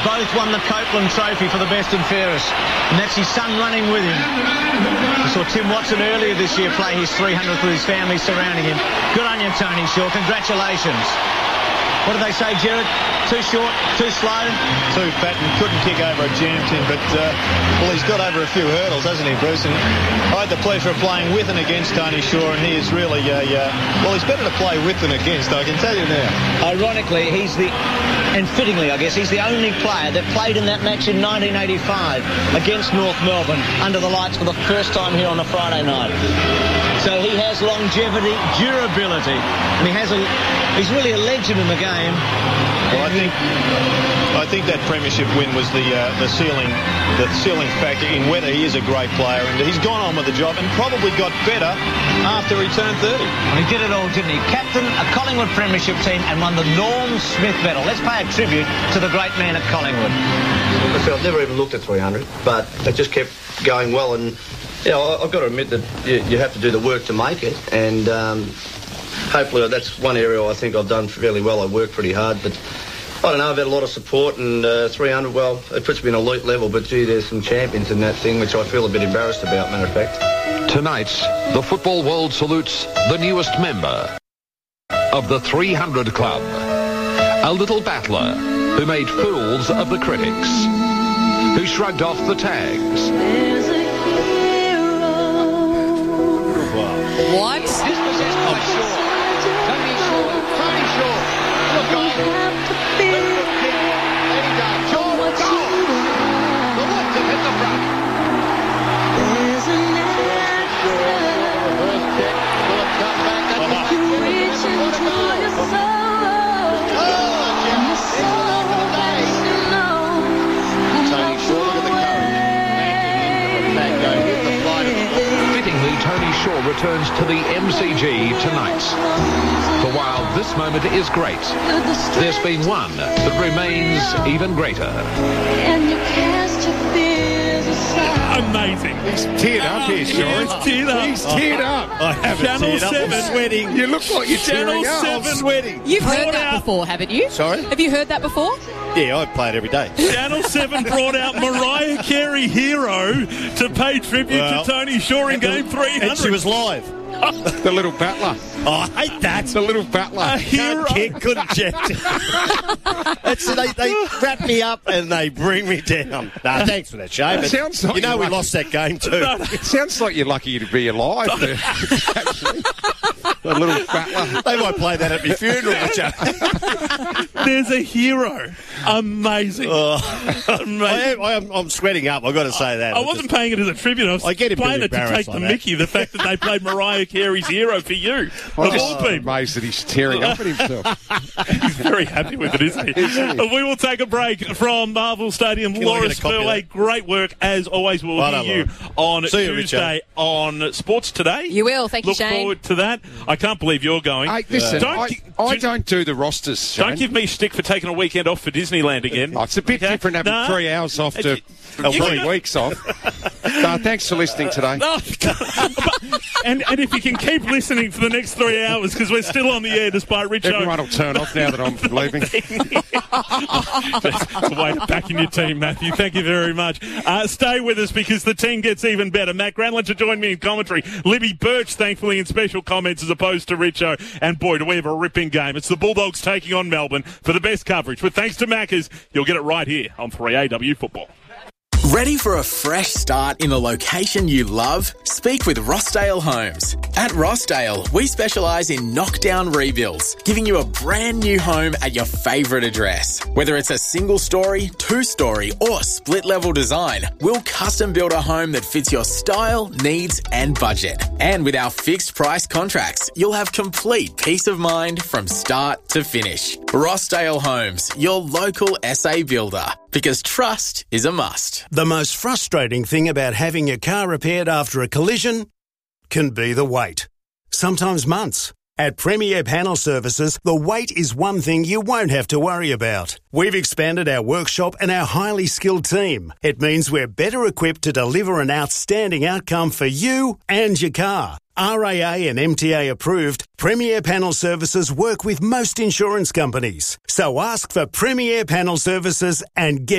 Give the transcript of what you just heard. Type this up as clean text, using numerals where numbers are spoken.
Both won the Copeland Trophy for the best and fairest, and that's his son running with him. We saw Tim Watson earlier this year play his 300th with his family surrounding him. Good on you, Tony Shaw. Congratulations. What did they say, Gerard? Too short, too slow? Too fat and couldn't kick over a jam tin, but, well, he's got over a few hurdles, hasn't he, Bruce? And I had the pleasure of playing with and against Tony Shaw, and he is really, well, he's better to play with than against, I can tell you now. Ironically, and fittingly, I guess, he's the only player that played in that match in 1985 against North Melbourne under the lights for the first time here on a Friday night. So he has longevity, durability, and he's really a legend in the game. Well, I think that premiership win was the ceiling factor in whether he is a great player, and he's gone on with the job and probably got better after he turned 30. Well, he did it all, didn't he? Captain a Collingwood premiership team and won the Norm Smith medal. Let's pay a tribute to the great man at Collingwood. I've never even looked at 300, but it just kept going well, and I've got to admit that you have to do the work to make it, and hopefully that's one area I think I've done fairly well. I worked pretty hard, but I don't know, I've had a lot of support, and 300, well, it puts me in elite level, but gee, there's some champions in that thing, which I feel a bit embarrassed about, matter of fact. Tonight, the football world salutes the newest member of the 300 Club, a little battler who made fools of the critics, who shrugged off the tags. There's a hero. What? This possessed by Shaw. Tony Shaw. Look on. Liverpool kick. There he goes. Shaw. Goal. The left him hit the front. There's an answer. Reverse kick. Will it come back? You reach into your soul. And the soul that you know. Tony Shaw, look at the courage. Mango hit the flight of the ball. Fittingly, Tony Shaw returns to the MCG tonight. For while this moment is great, there's been one that remains even greater. And you cast your fears aside. Amazing. He's teared up here, Sean. He's teared up. I haven't Channel teared up. 7. I'm sweating. You look like you're Channel tearing up. 7. I'm sweating. You've heard Brought that out- before, haven't you? Sorry? Have you heard that before? Yeah, I play it every day. Channel 7 brought out Mariah Carey Hero to pay tribute Well, to Tony Shaw in game 300. And she was live. The little battler. Oh, I hate that. The little battler. A hero. Can't kick, couldn't jet. They wrap me up and they bring me down. Nah, thanks for that, Shane. It sounds like you know you're we lucky. lost that game too. It sounds like you're lucky to be alive there, actually. The little battler. They might play that at my funeral, Joe. There's a hero. Amazing. Amazing. I'm sweating up, I've got to say that. I wasn't paying it as a tribute. I was I get a bit playing it to embarrassed take like the that. Mickey, the fact that they played Mariah Carey's Hero for you. I'm Of just all people. amazed that he's tearing up at himself. He's very happy with it, isn't he? We will take a break from Marvel Stadium. Can I Laura get a copy of Spurley, that? great work as always. We'll Well hear done, you on See you, Tuesday on Sports Today. You will. Thank you, Look Shane. forward to that. I can't believe you're going. Hey, listen, I don't do the rosters, Shane. Don't give me stick for taking a weekend off for Disneyland again. Oh, it's a bit different having No. 3 hours off to You 3 can- weeks off. No, thanks for listening today. No, and if you can keep listening for the next 3 hours, because we're still on the air despite Richo. Everyone will turn off now that I'm leaving. That's a way to back in your team, Matthew. Thank you very much. Stay with us because the team gets even better. Matt Granlund to join me in commentary. Libby Birch, thankfully, in special comments as opposed to Richo. And boy, do we have a ripping game. It's the Bulldogs taking on Melbourne for the best coverage. But thanks to Maccas, you'll get it right here on 3AW Football. Ready for a fresh start in the location you love? Speak with Rossdale Homes. At Rossdale, we specialise in knockdown rebuilds, giving you a brand new home at your favourite address. Whether it's a single story, 2-story or split level design, we'll custom build a home that fits your style, needs and budget. And with our fixed price contracts, you'll have complete peace of mind from start to finish. Rossdale Homes, your local SA builder. Because trust is a must. The most frustrating thing about having your car repaired after a collision can be the wait. Sometimes months. At Premier Panel Services, the wait is one thing you won't have to worry about. We've expanded our workshop and our highly skilled team. It means we're better equipped to deliver an outstanding outcome for you and your car. RAA and MTA approved, Premier Panel Services work with most insurance companies. So ask for Premier Panel Services and get